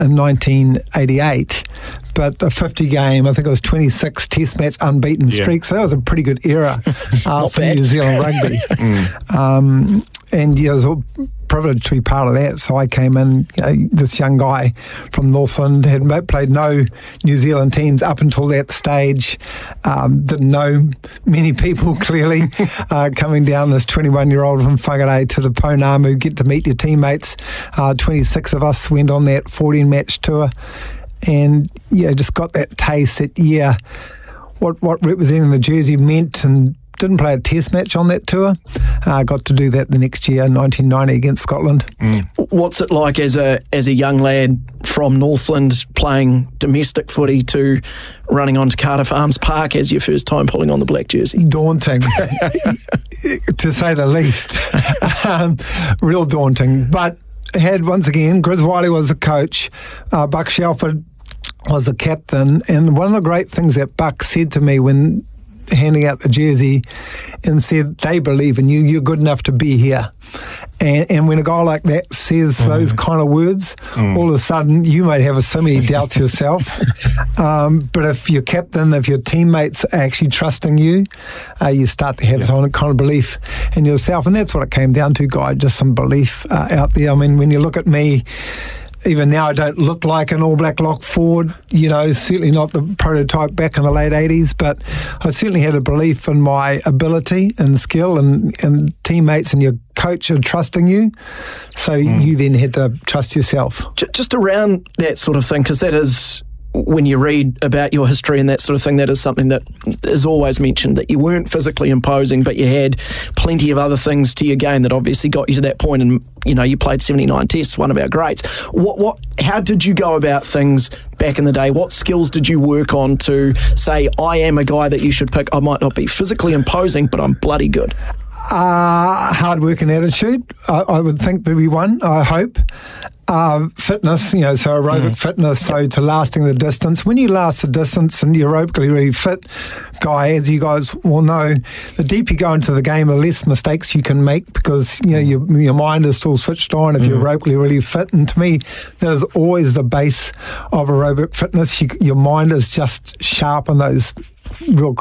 in 1988, but a 50 game, I think it was 26 test match unbeaten streak, so that was a pretty good era for New Zealand rugby. And it was a privilege to be part of that. So I came in, this young guy from Northland, had played no New Zealand teams up until that stage, didn't know many people clearly, coming down this 21-year-old from Whangarei to the Pounamu, get to meet your teammates. 26 of us went on that 14-match tour, and just got that taste that year, what representing the jersey meant, and didn't play a test match on that tour. Got to do that the next year, 1990, against Scotland. What's it like as a young lad from Northland playing domestic footy to running onto Cardiff Arms Park as your first time pulling on the black jersey? Daunting, to say the least. Real daunting. But had, once again, Grizz Wiley was the coach, Buck Shelford was the captain, and one of the great things that Buck said to me when handing out the jersey, and said, they believe in you, you're good enough to be here. And when a guy like that says those kind of words, all of a sudden you might have so many doubts yourself. But if your captain, if your teammates are actually trusting you, you start to have some kind of belief in yourself. And that's what it came down to, Guy, just some belief out there. I mean, when you look at me, even now I don't look like an All Black lock forward, certainly not the prototype back in the late 80s, but I certainly had a belief in my ability and skill, and teammates and your coach are trusting you, so you then had to trust yourself. Just around that sort of thing, because that is, when you read about your history and that sort of thing, that is something that is always mentioned, that you weren't physically imposing, but you had plenty of other things to your game that obviously got you to that point. And you played 79 tests, one of our greats. How did you go about things back in the day? What skills did you work on to say, I am a guy that you should pick? I might not be physically imposing, but I'm bloody good. Hard work and attitude, I would think, would be one, I hope. Fitness, so aerobic fitness, so to lasting the distance. When you last the distance and you're aerobically really fit, Guy, as you guys will know, the deeper you go into the game, the less mistakes you can make, because your mind is still switched on if you're aerobically really fit. And to me, that is always the base of aerobic fitness. Your mind is just sharp on those real